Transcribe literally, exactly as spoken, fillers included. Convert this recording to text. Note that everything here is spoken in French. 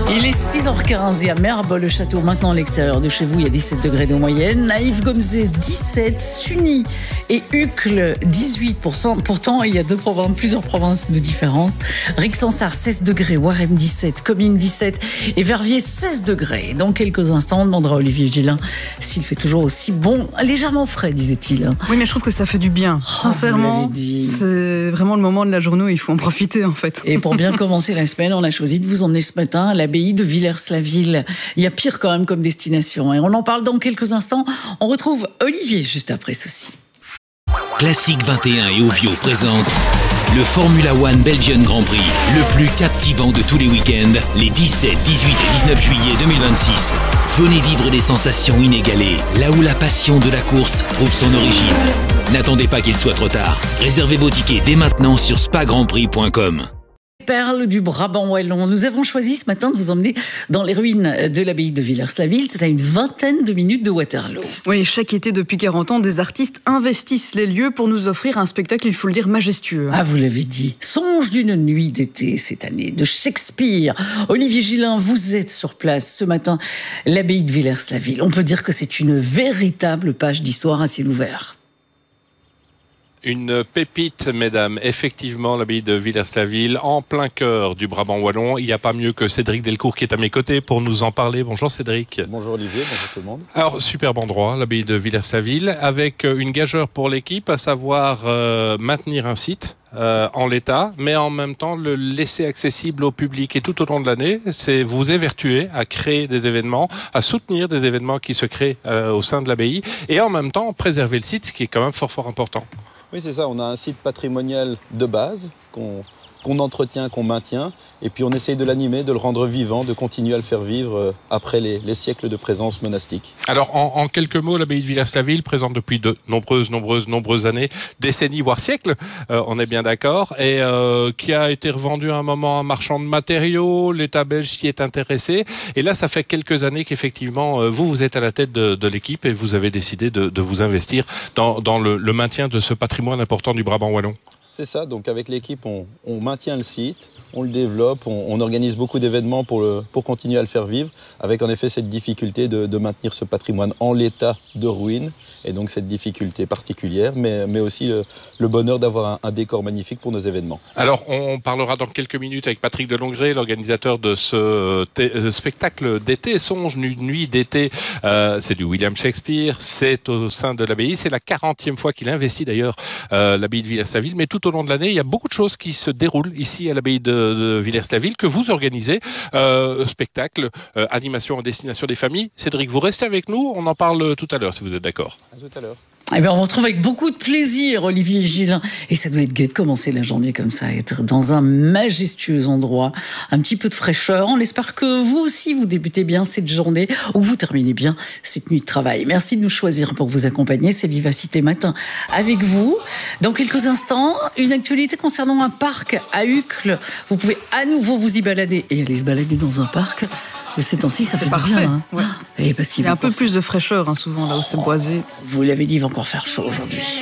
Il est six heures quinze et à Merbe-le-Château, maintenant à l'extérieur de chez vous, il y a dix-sept degrés de moyenne. Naïf Gomzé, dix-sept. Suny et Uccle, dix-huit pour cent. Pourtant, il y a deux provinces, plusieurs provinces de différence. Rixensart, seize degrés. Warem, dix-sept. Comines, dix-sept. Et Verviers, seize degrés. Dans quelques instants, on demandera à Olivier Gillin s'il fait toujours aussi bon, légèrement frais, disait-il. Oui, mais je trouve que ça fait du bien. Oh, Sincèrement, c'est vraiment le moment de la journée où il faut en profiter, en fait. Et pour bien commencer la semaine, on a choisi de vous emmener ce matin à l'abbaye de Villers-la-Ville. Il y a pire quand même comme destination. Et on en parle dans quelques instants. On retrouve Olivier juste après ceci. Classique vingt et un et Ovio présente le Formula One Belgian Grand Prix, le plus captivant de tous les week-ends, les dix-sept, dix-huit et dix-neuf juillet deux mille vingt-six. Venez vivre des sensations inégalées, là où la passion de la course trouve son origine. N'attendez pas qu'il soit trop tard. Réservez vos tickets dès maintenant sur spa grand prix point com. Perles du Brabant wallon. Nous avons choisi ce matin de vous emmener dans les ruines de l'abbaye de Villers-la-Ville. C'est à une vingtaine de minutes de Waterloo. Oui, chaque été depuis quarante ans, des artistes investissent les lieux pour nous offrir un spectacle, il faut le dire, majestueux. Ah, vous l'avez dit. Songe d'une nuit d'été cette année, de Shakespeare. Olivier Gillin, vous êtes sur place ce matin. L'abbaye de Villers-la-Ville. On peut dire que c'est une véritable page d'histoire à ciel ouvert. Une pépite, mesdames, effectivement, l'abbaye de Villers-la-Ville, en plein cœur du Brabant wallon. Il n'y a pas mieux que Cédric Delcourt qui est à mes côtés pour nous en parler. Bonjour Cédric. Bonjour Olivier, bonjour tout le monde. Alors, superbe endroit, l'abbaye de Villers-la-Ville, avec une gageure pour l'équipe, à savoir euh, maintenir un site euh, en l'état, mais en même temps le laisser accessible au public. Et tout au long de l'année, c'est vous évertuer à créer des événements, à soutenir des événements qui se créent euh, au sein de l'abbaye, et en même temps préserver le site, ce qui est quand même fort fort important. Oui, c'est ça. On a un site patrimonial de base qu'on qu'on entretient, qu'on maintient. Et puis on essaye de l'animer, de le rendre vivant, de continuer à le faire vivre après les, les siècles de présence monastique. Alors, en, en quelques mots, l'abbaye de Villers-la-Ville présente depuis de nombreuses, nombreuses, nombreuses années, décennies, voire siècles, euh, on est bien d'accord, et euh, qui a été revendu à un moment à un marchand de matériaux. L'État belge s'y est intéressé. Et là, ça fait quelques années qu'effectivement, euh, vous, vous êtes à la tête de, de l'équipe et vous avez décidé de, de vous investir dans, dans le, le maintien de ce patrimoine important du Brabant wallon. C'est ça, donc avec l'équipe, on, on maintient le site, on le développe, on, on organise beaucoup d'événements pour, le, pour continuer à le faire vivre, avec en effet cette difficulté de, de maintenir ce patrimoine en l'état de ruine, et donc cette difficulté particulière, mais, mais aussi le, le bonheur d'avoir un, un décor magnifique pour nos événements. Alors, on parlera dans quelques minutes avec Patrick Delongret, l'organisateur de ce euh, spectacle d'été, Songe d'une nuit d'été. Euh, c'est du William Shakespeare, c'est au sein de l'abbaye, c'est la quarantième fois qu'il investit d'ailleurs euh, l'abbaye de Villers-la-Ville, mais tout au long de l'année, il y a beaucoup de choses qui se déroulent ici à l'abbaye de, de Villers-la-Ville que vous organisez. Euh, spectacle, euh, animation en destination des familles. Cédric, vous restez avec nous, on en parle tout à l'heure si vous êtes d'accord. À tout à l'heure. Eh bien, on retrouve avec beaucoup de plaisir Olivier Gillin. Et ça doit être gai de commencer la journée comme ça, être dans un majestueux endroit, un petit peu de fraîcheur. On espère que vous aussi, vous débutez bien cette journée ou vous terminez bien cette nuit de travail. Merci de nous choisir pour vous accompagner. C'est Vivacité Matin avec vous. Dans quelques instants, une actualité concernant un parc à Uccle. Vous pouvez à nouveau vous y balader et aller se balader dans un parc. Ces temps-ci, ça fait parfait. bien. Hein. Ouais. Et parce qu'il il y a un peu plus de fraîcheur, hein, souvent, là où c'est boisé. Vous l'avez dit, il va encore faire chaud aujourd'hui.